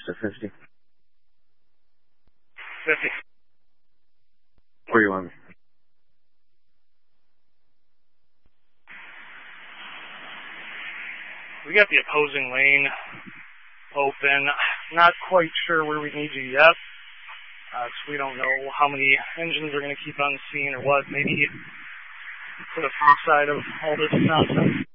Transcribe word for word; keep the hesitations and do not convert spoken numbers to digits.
to fifty. fifty. Where you want me? We got the opposing lane open. Not quite sure where we need you yet. Uh, 'cause we don't know how many engines are going to keep on the scene or what. Maybe to the far side of all this nonsense.